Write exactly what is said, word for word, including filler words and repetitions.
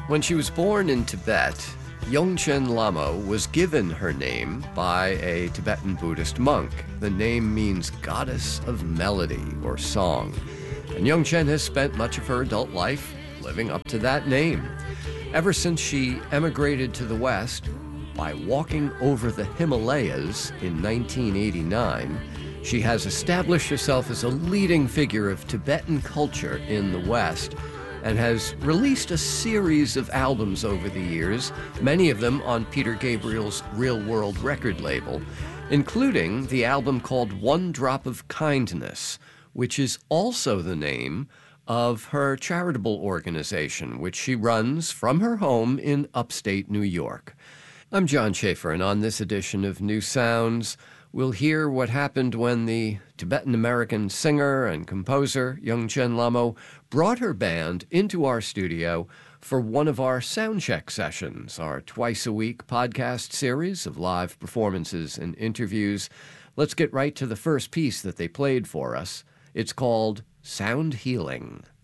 When she was born in Tibet, Yongchen Lamo was given her name by a Tibetan Buddhist monk. The name means goddess of melody or song. And Yongchen has spent much of her adult life living up to that name. Ever since she emigrated to the West by walking over the Himalayas in nineteen eighty-nine, she has established herself as a leading figure of Tibetan culture in the West and has released a series of albums over the years, many of them on Peter Gabriel's Real World record label, including the album called One Drop of Kindness, which is also the name of her charitable organization, which she runs from her home in upstate New York. I'm John Schaefer, and on this edition of New Sounds, we'll hear what happened when the Tibetan-American singer and composer Yongchen Lamo brought her band into our studio for one of our soundcheck sessions, our twice-a-week podcast series of live performances and interviews. Let's get right to the first piece that they played for us. It's called Sound Healing.